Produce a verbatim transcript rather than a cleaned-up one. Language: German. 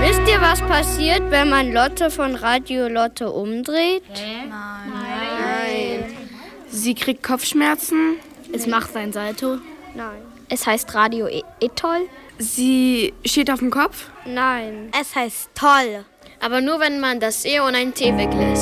Wisst ihr, was passiert, wenn man Lotte von Radio Lotte umdreht? Hä? Nein. Nein. Sie kriegt Kopfschmerzen. Es macht ein Salto. Nein. Es heißt Radio e Etoll. Sie steht auf dem Kopf. Nein. Es heißt toll. Aber nur, wenn man das E und ein T weglässt.